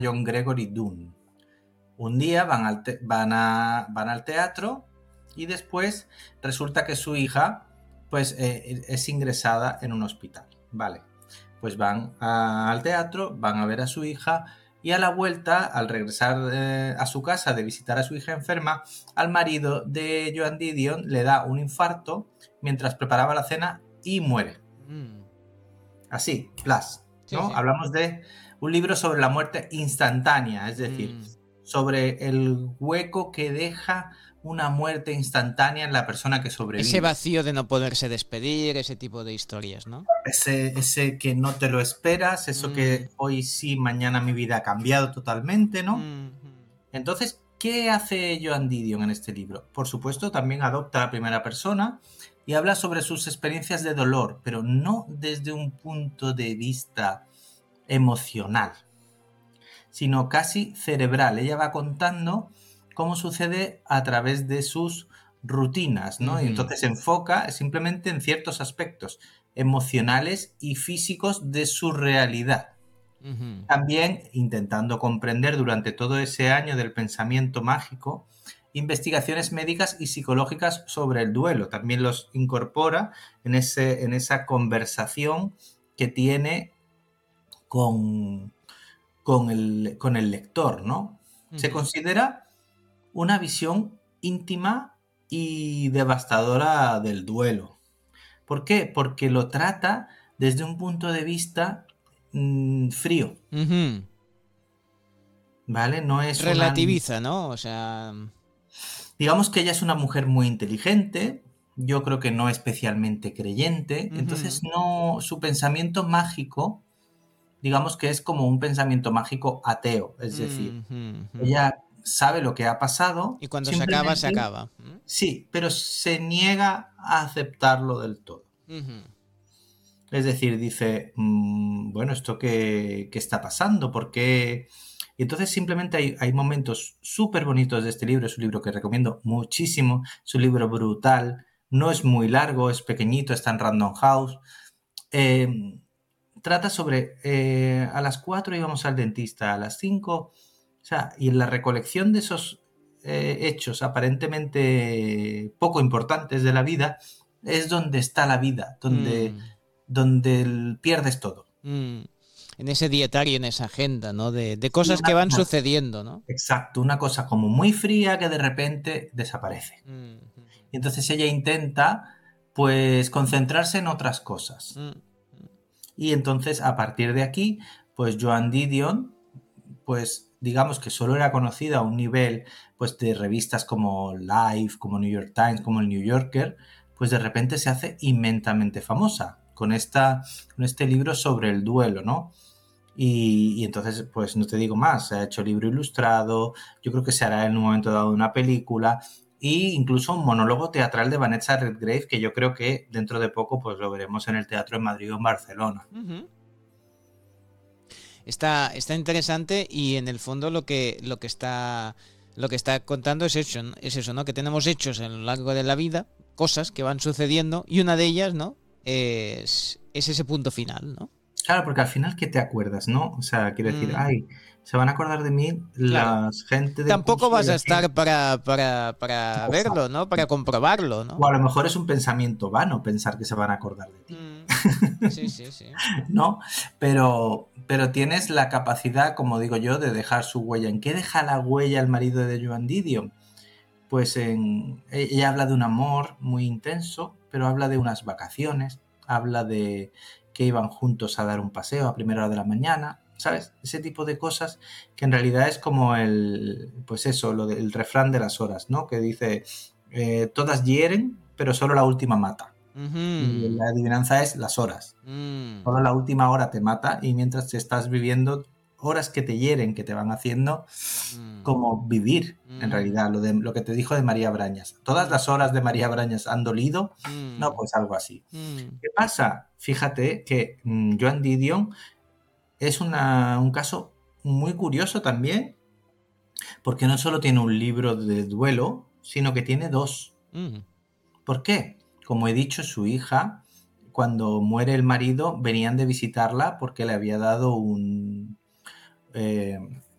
John Gregory Dunne. Un día van al teatro y después resulta que su hija pues es ingresada en un hospital. Vale, pues van al teatro, van a ver a su hija y a la vuelta, al regresar a su casa de visitar a su hija enferma, al marido de Joan Didion le da un infarto mientras preparaba la cena y muere. Así, plas, ¿no? Sí. Hablamos de un libro sobre la muerte instantánea, es decir, sobre el hueco que deja una muerte instantánea en la persona que Ese sobrevive. vacío de no poderse despedir, ese tipo de historias, ¿no? Ese que no te lo esperas, eso que hoy sí, mañana mi vida ha cambiado totalmente, ¿no? Entonces, ¿qué hace Joan Didion en este libro? Por supuesto, también adopta la primera persona y habla sobre sus experiencias de dolor, pero no desde un punto de vista emocional, sino casi cerebral. Ella va contando cómo sucede a través de sus rutinas, ¿no? Y entonces se enfoca simplemente en ciertos aspectos emocionales y físicos de su realidad. También intentando comprender durante todo ese año del pensamiento mágico investigaciones médicas y psicológicas sobre el duelo. También los incorpora en esa conversación que tiene con el lector, ¿no? Se considera una visión íntima y devastadora del duelo. ¿Por qué? Porque lo trata desde un punto de vista frío. ¿Vale? No es una... Relativiza, ¿no? O sea... Digamos que ella es una mujer muy inteligente, yo creo que no especialmente creyente, entonces no, su pensamiento mágico, digamos que es como un pensamiento mágico ateo, es decir, ella sabe lo que ha pasado, Y cuando se acaba, se simplemente acaba. sí, pero se niega a aceptarlo del todo. Es decir, dice, bueno, ¿esto qué está pasando? ¿Por qué? Y entonces simplemente hay momentos súper bonitos de este libro, es un libro que recomiendo muchísimo, es un libro brutal, no es muy largo, es pequeñito, está en Random House. Trata sobre, a las 4 íbamos al dentista, a las 5, o sea, y en la recolección de esos hechos aparentemente poco importantes de la vida, es donde está la vida, donde pierdes todo. En ese dietario, en esa agenda, ¿no? De Sí, cosas que van sucediendo, ¿no? exacto, una cosa como muy fría que de repente desaparece. Y entonces ella intenta, pues, concentrarse en otras cosas. Y entonces, a partir de aquí, pues Joan Didion, pues digamos que solo era conocida a un nivel pues de revistas como Life, como New York Times, como el New Yorker, pues de repente se hace inmensamente famosa con este libro sobre el duelo, ¿no? Y entonces, pues no te digo más, se ha hecho libro ilustrado, yo creo que se hará en un momento dado una película e incluso un monólogo teatral de Vanessa Redgrave que yo creo que dentro de poco pues lo veremos en el teatro en Madrid o en Barcelona. Está interesante y en el fondo lo que está contando es eso, ¿no? Que tenemos hechos a lo largo de la vida, cosas que van sucediendo y una de ellas, ¿no? Es ese punto final, ¿no? Claro, porque al final, ¿qué te acuerdas, no? O sea, quiero decir, Mm, ay, se van a acordar de mí claro. la gente del Tampoco curso vas de a aquí. estar para verlo, ¿no? Para comprobarlo, O ¿no? a lo mejor es un pensamiento vano pensar que se van a acordar de ti. Sí, sí, sí. ¿No? Pero tienes la capacidad, como digo yo, de dejar su huella. ¿En qué deja la huella el marido de Joan Didion? Pues ella habla de un amor muy intenso, pero habla de unas vacaciones, habla de que iban juntos a dar un paseo a primera hora de la mañana, ¿sabes? Ese tipo de cosas que en realidad es como pues eso, el refrán de las horas, ¿no? Que dice, todas hieren, pero solo la última mata. Y la adivinanza es las horas. Solo la última hora te mata y mientras te estás viviendo horas que te hieren, que te van haciendo como vivir, en realidad, lo que te dijo de María Brañas. ¿Todas las horas de María Brañas han dolido? No, pues algo así. ¿Qué pasa? Fíjate que Joan Didion es un caso muy curioso también, porque no solo tiene un libro de duelo, sino que tiene dos. ¿Por qué? Como he dicho, su hija, cuando muere el marido, venían de visitarla porque le había dado